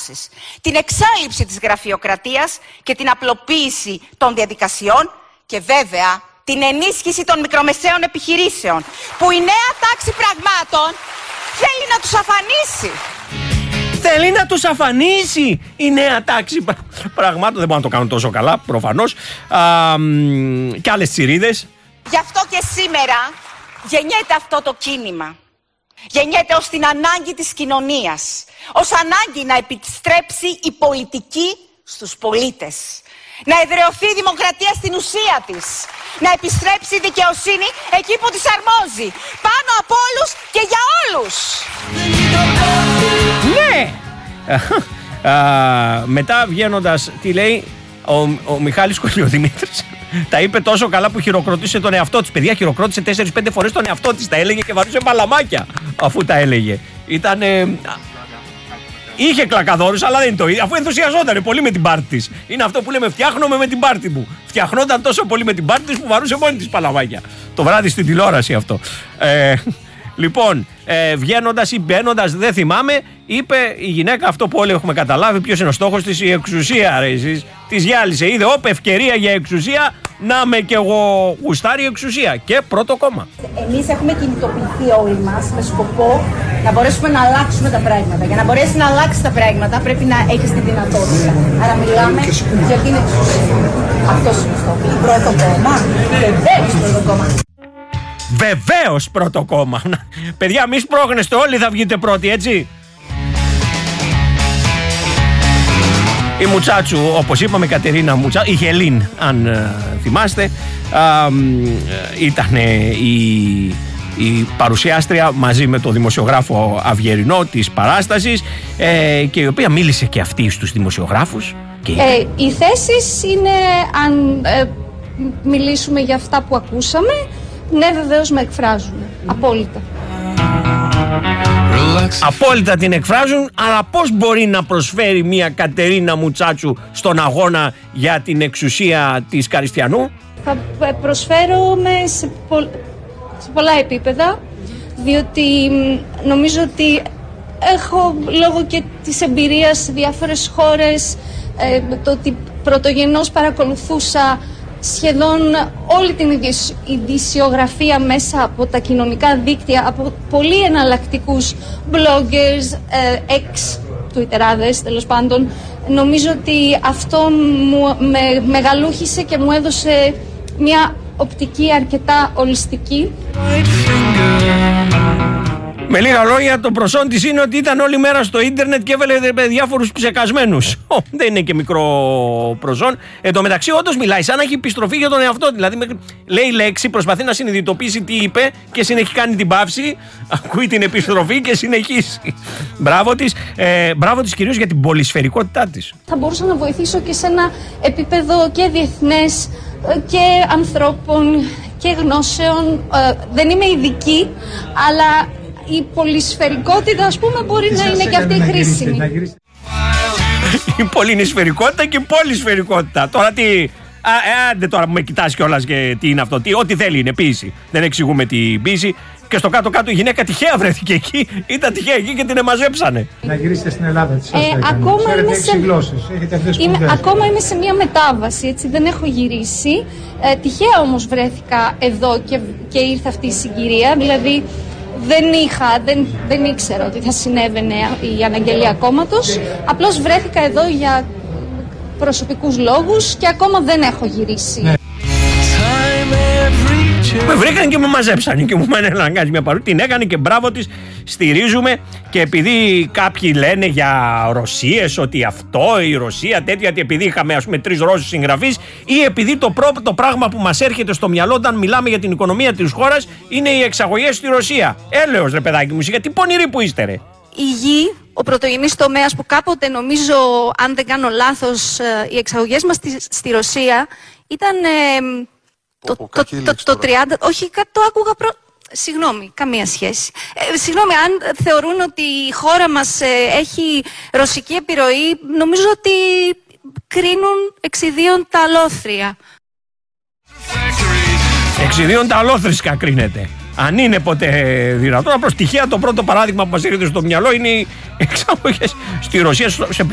οργάνωσης, την εξάλληψη της γραφειοκρατίας και την απλοποίηση των διαδικασιών και βέβαια την ενίσχυση των μικρομεσαίων επιχειρήσεων, που η νέα τάξη πραγμάτων θέλει να τους αφανίσει. Θέλει να τους αφανίσει η νέα τάξη πραγμάτων. Δεν μπορούν να το κάνουν τόσο καλά, προφανώς. Και άλλες τσιρίδες. Γι' αυτό και σήμερα γεννιέται αυτό το κίνημα. Γεννιέται ως την ανάγκη της κοινωνίας, ως ανάγκη να επιστρέψει η πολιτική στους πολίτες, να εδραιωθεί η δημοκρατία στην ουσία της, να επιστρέψει η δικαιοσύνη εκεί που της αρμόζει, πάνω από όλους και για όλους. Ναι! Μετά βγαίνοντας, τι λέει ο Μιχάλης Κολιοδημήτρης, τα είπε τόσο καλά που χειροκροτήσε τον εαυτό της. Παιδιά, χειροκρότησε 4-5 φορές τον εαυτό της. Τα έλεγε και βαρούσε μπαλαμάκια αφού τα έλεγε. Είχε κλακαδόρους, αλλά δεν είναι το ίδιο. Αφού ενθουσιαζόταν πολύ με την πάρτι της. Είναι αυτό που λέμε, φτιάχνομαι με την πάρτι μου. Φτιαχνόταν τόσο πολύ με την πάρτι της που βαρούσε μόνη της παλαβάκια. Το βράδυ στην τηλεόραση αυτό. Λοιπόν, βγαίνοντας ή μπαίνοντας, δεν θυμάμαι, είπε η γυναίκα αυτό που όλοι έχουμε καταλάβει. Ποιος είναι ο στόχος της? Η εξουσία, ρε εσείς. Της γυάλισε. Είδε, ευκαιρία για εξουσία. Να με κι εγώ γουστάρει εξουσία. Και πρώτο κόμμα. Εμείς έχουμε κινητοποιηθεί όλοι μας με σκοπό να μπορέσουμε να αλλάξουμε τα πράγματα. Για να μπορέσει να αλλάξει τα πράγματα πρέπει να έχεις τη δυνατότητα. Άρα μιλάμε για την εξουσία. Αυτός είναι ο στόχος. Πρώτο κόμμα. Βεβαίως πρώτο κόμμα. Βεβαίως πρώτο κόμμα. Παιδιά, μη σπρώχνεστε, όλοι θα βγείτε πρώτοι, έτσι. Η Μουτσάτσου, όπως είπαμε, Κατερίνα Μουτσάτσου, η Γελίν, αν θυμάστε, ήταν η παρουσιάστρια μαζί με τον δημοσιογράφο Αυγερινό της παράστασης, και η οποία μίλησε και αυτή στους δημοσιογράφους. Οι θέσεις είναι, αν μιλήσουμε για αυτά που ακούσαμε, ναι, βεβαίως με εκφράζουν. Απόλυτα. Απόλυτα την εκφράζουν, αλλά πώς μπορεί να προσφέρει μια Κατερίνα Μουτσάτσου στον αγώνα για την εξουσία της Καριστιανού? Θα προσφέρομαι σε πολλά επίπεδα, διότι νομίζω ότι έχω, λόγω και της εμπειρίας σε διάφορες χώρες, το ότι πρωτογενώς παρακολουθούσα σχεδόν όλη την ειδησιογραφία μέσα από τα κοινωνικά δίκτυα, από πολύ εναλλακτικούς bloggers, ex-τουιτεράδες τέλος πάντων. Νομίζω ότι αυτό με μεγαλούχησε και μου έδωσε μια οπτική αρκετά ολιστική. Με λίγα λόγια, το προσόν της είναι ότι ήταν όλη μέρα στο ίντερνετ και έβαλε διάφορους ψεκασμένους. Δεν είναι και μικρό προσόν. Εν τω μεταξύ, όντως μιλάει σαν να έχει επιστροφή για τον εαυτό. Δηλαδή, λέει λέξη, προσπαθεί να συνειδητοποιήσει τι είπε και κάνει την παύση, ακούει την επιστροφή και συνεχίσει. Μπράβο της. Μπράβο της κυρίως για την πολυσφαιρικότητά της. Θα μπορούσα να βοηθήσω και σε ένα επίπεδο και διεθνές και ανθρώπων και γνώσεων. Δεν είμαι ειδική, αλλά η πολυσφαιρικότητα, ας πούμε, μπορεί να είναι και αυτή χρήσιμη. Η πολυνησφαιρικότητα και η πολυσφαιρικότητα. Τώρα τι... Άντε τώρα που με κοιτάς κιόλας και τι είναι αυτό. Ό,τι θέλει είναι ποίηση. Δεν εξηγούμε την ποίηση. Και στο κάτω-κάτω η γυναίκα τυχαία βρέθηκε εκεί. Ήταν τυχαία εκεί και την εμαζέψανε. Να γυρίσετε στην Ελλάδα, τι σας ακόμα είμαι σε γλώσσες. Ακόμα είμαι σε μια μετάβαση, έτσι, δεν έχω γυρίσει. Τυχαία όμως βρέθηκα εδώ και ήρθε αυτή η συγκυρία. Δηλαδή δεν ήξερα ότι θα συνέβαινε η αναγγελία κόμματος. Απλώς βρέθηκα εδώ για προσωπικούς λόγους και ακόμα δεν έχω γυρίσει. Ναι. Με βρήκαν και με μαζέψανε και μου μένει να κάνει μια παρουσία. Την έκανε και μπράβο της, στηρίζουμε. Και επειδή κάποιοι λένε για Ρωσίες ότι αυτό, η Ρωσία τέτοια, ότι επειδή είχαμε ας πούμε 3 Ρώσους συγγραφείς, ή επειδή το πρώτο πράγμα που μας έρχεται στο μυαλό όταν μιλάμε για την οικονομία της χώρας είναι οι εξαγωγές στη Ρωσία. Έλεος ρε παιδάκι μου, γιατί πονηροί που είστε ρε. Η γη, ο πρωτογενής τομέας που κάποτε νομίζω, αν δεν κάνω λάθος, οι εξαγωγές μας στη Ρωσία ήταν το 30, όχι το άκουγα συγγνώμη, καμία σχέση. Συγγνώμη, αν θεωρούν ότι η χώρα μας έχει ρωσική επιρροή, νομίζω ότι κρίνουν εξιδίων τα αλόθρια. Εξιδίων τα αλόθρισκα κρίνεται. Αν είναι ποτέ δυνατόν. Απλώς τυχαία το πρώτο παράδειγμα που μας έρχεται στο μυαλό είναι οι εξαγωγές στη Ρωσία σε